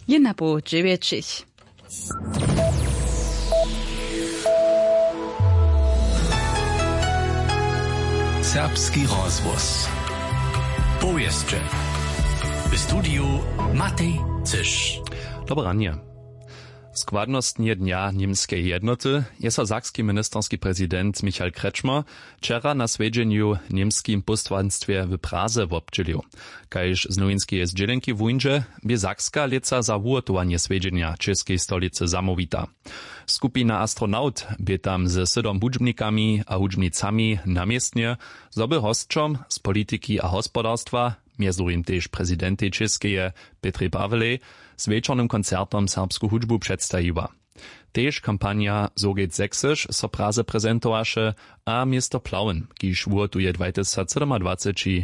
Jedna po 9. Serbski rozvoz. Powieszcze. W studiu Matej Cysz. Dobranie. Składnostnie dnia niemskiej jednoty je so sakski ministerski prezydent Michael Kretschmer wczera na svedźenju niemskim postwanstwie w Praze wobdźělił. Kajž z nowinskiej zdźělenki wójnže bie Sakska leca za wuhotowanie svedźenia českej stolicy zamówita. Skupina Astronaut bie tam ze 7 hudźbnikami a hudźbnicami namiestnie, zoby hostčom z polityki a hospodarstwa, mjezurim tež prezidentej Českeje Petry Pawelej, z wieczornym koncertom serbsku hudźbu przedstawiła. Tež kampania Soget Sächsisch so Praze prezentowaše a miasto Plauen, kiž wuhotuje 2027